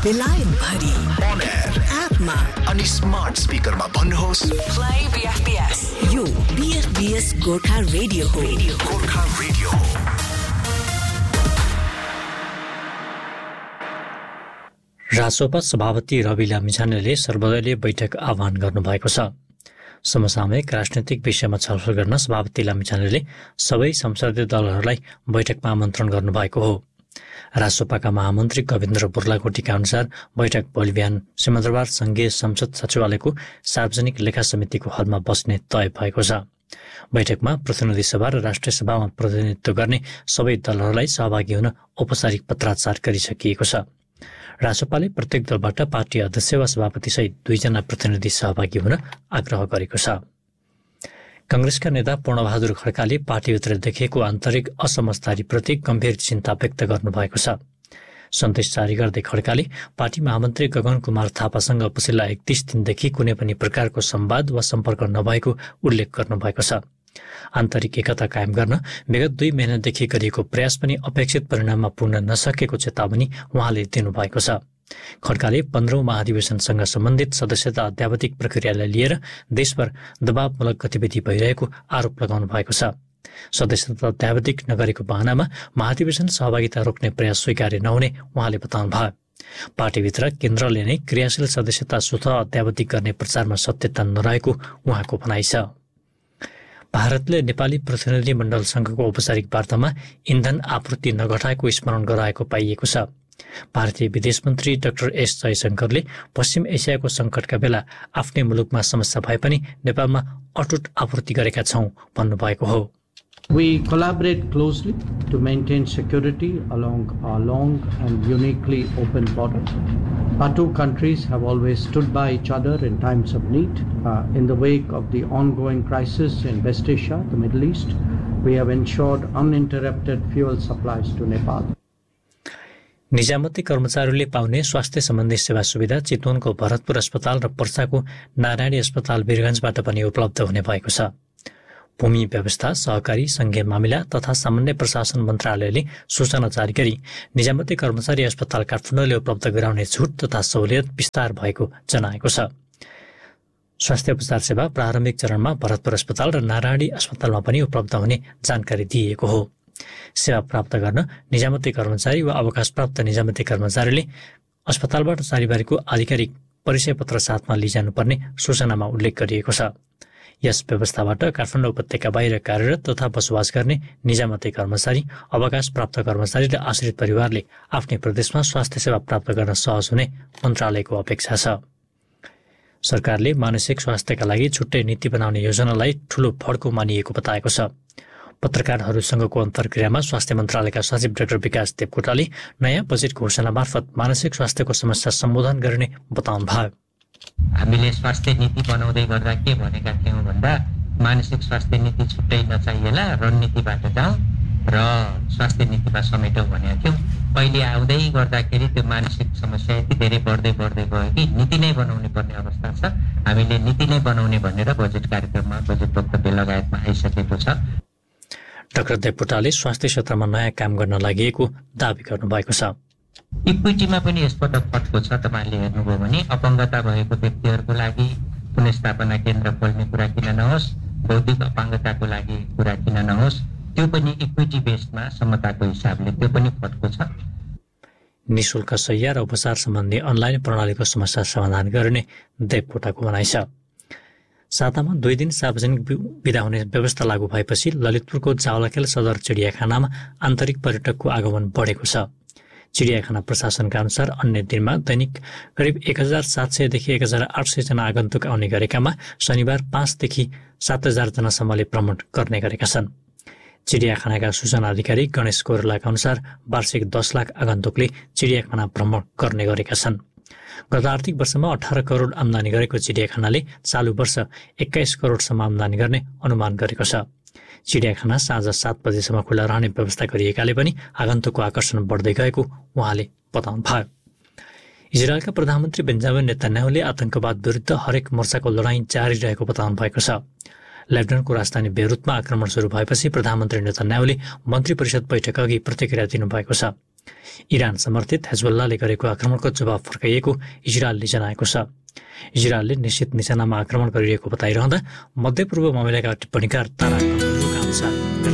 बेलायत भरि on air एपमा अनि स्मार्ट स्पिकरमा भन्नुहोस् Play BFBS. यो BFBS गोर्खा रेडियो हो. गोर्खा रेडियो हो। रासोपा सभापति रवि लामिछानेले सर्वदलीय बैठक आह्वान गर्नुभएको छ। समसामयिक राजनैतिक विषयमा छलफल गर्न सभापति लामिछानेले सबै संसदीय दलहरूलाई बैठकमा आमन्त्रण गर्नुभएको हो। रासोपाका महामन्त्री कविन्द्र बुर्लाकोटीका अनुसार बैठक भोलि बिहान सिमलदरबार संघीय संसद सचिवालयको सार्वजनिक लेखा समितिको हलमा बस्ने तय भएको छ। बैठकमा प्रतिनिधि सभा र राष्ट्रिय सभामा प्रतिनिधित्व गर्ने सबै दलहरूलाई सहभागी हुन औपचारिक पत्राचार गरिसकिएको छ। रासोपाले प्रत्येक दलबाट पार्टी अध्यक्ष वा सभापति सहित 2 जना प्रतिनिधि सहभागी हुन आग्रह गरेको छ। कांग्रेसका नेता पूर्णबहादुर खड्काले पार्टीभित्र देखिएको आन्तरिक असमझदारीप्रति गम्भीर चिन्ता व्यक्त गर्नुभएको छ। सन्देश जारी गर्दै खड्काले पार्टी महामन्त्री गगन कुमार थापासँग पछिल्ला 31 दिनदेखि कुनै पनि प्रकारको संवाद वा सम्पर्क नभएको उल्लेख गर्नुभएको छ। आन्तरिक एकता कायम गर्न विगत 2 महिनादेखि गरिएको प्रयास पनि अपेक्षित परिणाममा पुग्न नसकेको चेतावनी उहाँले दिनुभएको छ। खड्काले 15औं महाधिवेशनसँग सम्बन्धित सदस्यता अध्यावधिक प्रक्रियालाई लिएर देशभर दबावमूलक गतिविधि भइरहेको आरोप लगाउनु भएको छ। सदस्यता अध्यावधिक नगरेको बहानामा महाधिवेशन सहभागिता रोक्ने प्रयास स्वीकार्य नहुने उहाँले बताउनु भयो। पार्टीभित्र केन्द्रले नै क्रियाशील सदस्यता स्वतः अध्यावधिक गर्ने प्रचारमा सत्यता नरहेको उहाँको भनाइ छ। भारतले नेपाली प्रतिनिधि मण्डलसँगको औपचारिक वार्तामा इन्धन आपूर्ति नघटाएको स्मरण गराएको पाइएको छ। भारतीय विदेश मन्त्री डाक्टर एस जयशंकरले पश्चिम एसियाको सङ्कटका बेला आफ्नै मुलुकमा समस्या भए पनि नेपालमा अटुट आपूर्ति गरेका छौं भन्नुभएको हो। We collaborate closely to maintain security along our long and uniquely open border. Our two countries have always stood by each other in times of need. In the wake of the ongoing crisis in West Asia, the Middle East, we have ensured uninterrupted fuel supplies to Nepal. निजामती कर्मचारीले पाउने स्वास्थ्य सम्बन्धी सेवा सुविधा चितवनको भरतपुर अस्पताल र पर्साको नारायणी अस्पताल वीरगञ्जबाट पनि उपलब्ध हुने भएको छ। भूमि व्यवस्था, सहकारी, संघीय मामिला तथा सामान्य प्रशासन मन्त्रालयले सूचना जारी गरी निजामती कर्मचारी अस्पताल काठमाडौँले उपलब्ध गराउने छुट तथा सहुलियत विस्तार भएको जनाएको छ। स्वास्थ्य उपचार सेवा प्रारम्भिक चरणमा भरतपुर अस्पताल र नारायणी अस्पतालमा पनि उपलब्ध हुने जानकारी दिइएको हो। सेवा प्राप्त गर्न निजामती कर्मचारी वा अवकाशप्राप्त निजामती कर्मचारीले अस्पतालबाट जारीबारीको आधिकारिक परिचय पत्र साथमा लिइजानुपर्ने सूचनामा उल्लेख गरिएको छ। यस व्यवस्थाबाट काठमाडौँ उपत्यका बाहिर कार्यरत तथा बसोबास गर्ने निजामती कर्मचारी, अवकाश प्राप्त कर्मचारी र आश्रित परिवारले आफ्नै प्रदेशमा स्वास्थ्य सेवा प्राप्त गर्न सहज हुने मन्त्रालयको अपेक्षा छ। सरकारले मानसिक स्वास्थ्यका लागि छुट्टै नीति बनाउने योजनालाई ठूलो फड्को मानिएको बताएको छ। पत्रकारहरूसँगको अन्तर्क्रियामा स्वास्थ्य मन्त्रालयका सचिव डाक्टर विकास देवकोटाले नयाँ बजेट घोषणा मार्फत मानसिक स्वास्थ्यको समस्या सम्बोधन गर्ने बताउनु भयो। हामीले स्वास्थ्य नीति बनाउँदै गर्दा के भनेका थियौँ भन्दा मानसिक स्वास्थ्य नीति छुट्टै नचाहिएला, रणनीतिबाट जाउँ र स्वास्थ्य नीतिमा समेटौँ भनेका थियौँ। अहिले आउँदै गर्दाखेरि त्यो मानसिक समस्या यति धेरै बढ्दै गयो कि नीति नै बनाउनु पर्ने अवस्था छ। हामीले नीति नै बनाउने भनेर बजेट कार्यक्रममा बजेट वक्तव्य लगायतमा आइसकेको छ। डाक्टर देवकोटाले स्वास्थ्य क्षेत्रमा नयाँ काम गर्न लागि दावी गर्नुभएको छ। इक्विटीमा पनि यसपटक फटको छ। तपाईँले हेर्नुभयो भने अपाङ्गता भएको व्यक्तिहरूको लागि पुनर्स्थापना केन्द्र खोल्ने कुरा किन नहोस्, बौद्धिक अपाङ्गताको लागि कुरा किन नहोस्, त्यो पनि इक्विटी बेस्डमा समताको हिसाबले त्यो पनि फटको छ। निःशुल्क शय्या र उपचार सम्बन्धी अनलाइन प्रणालीको समस्या समाधान गर्ने देवकोटाको भनाइ छ। सातामा 2 दिन सार्वजनिक बिदा हुने व्यवस्था लागू भएपछि ललितपुरको जावलाखेल सदर चिडियाखानामा आन्तरिक पर्यटकको आगमन बढेको छ। चिडियाखाना प्रशासनका अनुसार अन्य दिनमा दैनिक करिब 1700 देखि 1800 जना आगन्तुक आउने गरेकामा शनिबार 5 देखि 7000 जनासम्मले भ्रमण गर्ने गरेका छन्। चिडियाखानाका सूचना अधिकारी गणेश कोइरालाका अनुसार वार्षिक 10 लाख आगन्तुकले चिडियाखाना भ्रमण गर्ने गरेका छन्। गत आर्थिक वर्षमा 18 करोड आम्दानी गरेको चिडियाखानाले चालु वर्ष 21 करोडसम्म आम्दानी गर्ने अनुमान गरेको छ। चिडियाखाना साँझ 7 बजेसम्म खुल्ला रहने व्यवस्था गरिएकाले पनि आगन्तुकको आकर्षण बढ्दै गएको उहाँले बताउनु भयो। इजरायलका प्रधानमन्त्री बेन्जामिन नेतन्याहुले आतंकवाद विरुद्ध हरेक मोर्चाको लडाईँ जारी रहेको बताउनु भएको छ। लेबननको राजधानी बेरुतमा आक्रमण सुरु भएपछि प्रधानमन्त्री नेतन्याहुले मन्त्री परिषद बैठक अघि प्रतिक्रिया दिनुभएको छ। इरान समर्थित हेजबुल्लाहले गरेको आक्रमणको जवाब फर्काइएको इजरायलले जनाएको छ। इजरायलले निश्चित निशानामा आक्रमण गरिरहेको बताइरहँदा मध्यपूर्व मामिलाका टिप्पणीकार तारा